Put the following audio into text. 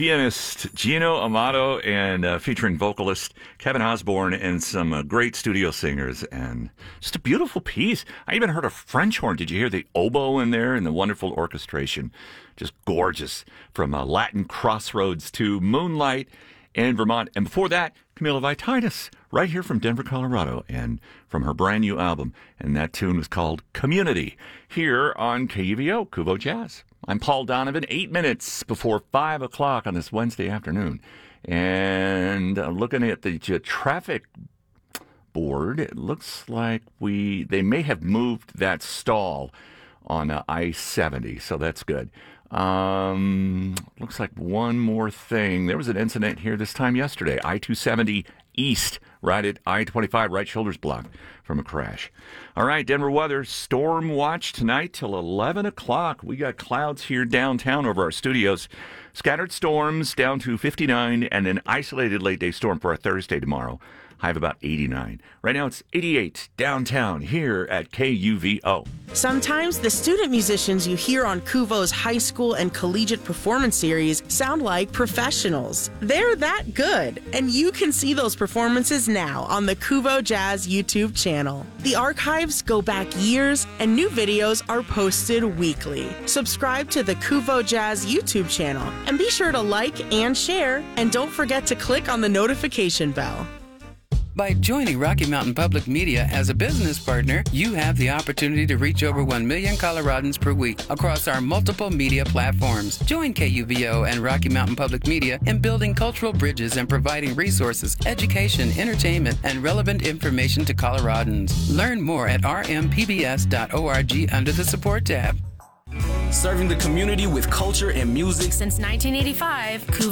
pianist Gino Amato and featuring vocalist Kevin Osborne and some great studio singers. And just a beautiful piece. I even heard a French horn. Did you hear the oboe in there and the wonderful orchestration? Just gorgeous. From Latin Crossroads to Moonlight in Vermont. And before that, Camila Vititis, right here from Denver, Colorado, and from her brand new album. And that tune was called Community, here on KUVO, Kuvo Jazz. I'm Paul Donovan, 8 minutes before 5 o'clock on this Wednesday afternoon. And looking at the traffic board, it looks like they may have moved that stall on I-70, so that's good. Looks like one more thing. There was an incident here this time yesterday. I-270 East, right at I-25, right shoulder's blocked from a crash. All right, Denver weather, storm watch tonight till 11 o'clock. We got clouds here downtown over our studios. Scattered storms down to 59, and an isolated late-day storm for our Thursday tomorrow. High of about 89. Right now it's 88 downtown here at KUVO. Sometimes the student musicians you hear on Kuvo's high school and collegiate performance series sound like professionals. They're that good, and you can see those performances now on the Kuvo Jazz YouTube channel. The archives go back years, and new videos are posted weekly. Subscribe to the Kuvo Jazz YouTube channel, and be sure to like and share, and don't forget to click on the notification bell. By joining Rocky Mountain Public Media as a business partner, you have the opportunity to reach over 1 million Coloradans per week across our multiple media platforms. Join KUVO and Rocky Mountain Public Media in building cultural bridges and providing resources, education, entertainment, and relevant information to Coloradans. Learn more at rmpbs.org under the Support tab. Serving the community with culture and music since 1985.